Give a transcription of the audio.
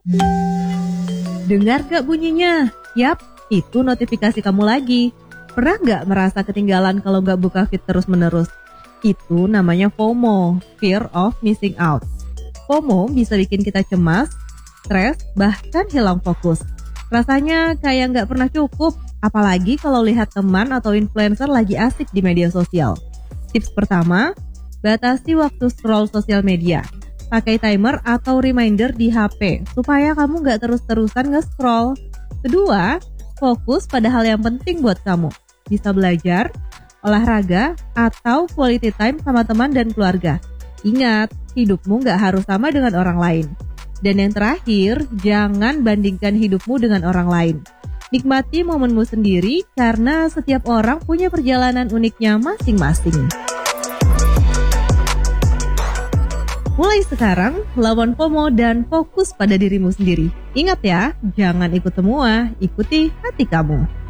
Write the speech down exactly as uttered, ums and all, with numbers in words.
Dengar gak bunyinya? Yap, itu notifikasi kamu lagi. Pernah gak merasa ketinggalan kalau gak buka feed terus-menerus? Itu namanya FOMO, Fear of Missing Out. FOMO bisa bikin kita cemas, stres, bahkan hilang fokus. Rasanya kayak gak pernah cukup, apalagi kalau lihat teman atau influencer lagi asik di media sosial. Tips pertama, batasi waktu scroll sosial media. Pakai timer atau reminder di H P supaya kamu gak terus-terusan nge-scroll. Kedua, fokus pada hal yang penting buat kamu. Bisa belajar, olahraga, atau quality time sama teman dan keluarga. Ingat, hidupmu gak harus sama dengan orang lain. Dan yang terakhir, jangan bandingkan hidupmu dengan orang lain. Nikmati momenmu sendiri karena setiap orang punya perjalanan uniknya masing-masing. Mulai sekarang, lawan FOMO dan fokus pada dirimu sendiri. Ingat ya, jangan ikut semua, ikuti hati kamu.